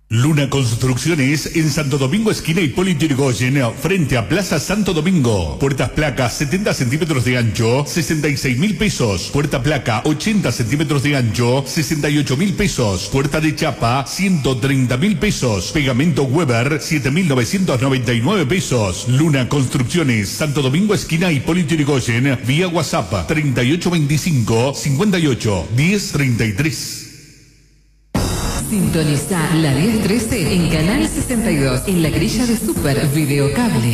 Luna Construcciones en Santo Domingo, esquina Hipólito Yrigoyen, frente a Plaza Santo Domingo. Puertas placas 70 centímetros de ancho, 66.000 pesos. Puerta placa 80 centímetros de ancho, 68.000 pesos. Puerta de chapa 130.000 pesos. Pegamento Weber 7.999 pesos. Luna Construcciones, Santo Domingo, esquina Hipólito Yrigoyen, vía WhatsApp 3825 58 1033. Sintoniza la 1013 en Canal 62, en la grilla de Super Videocable.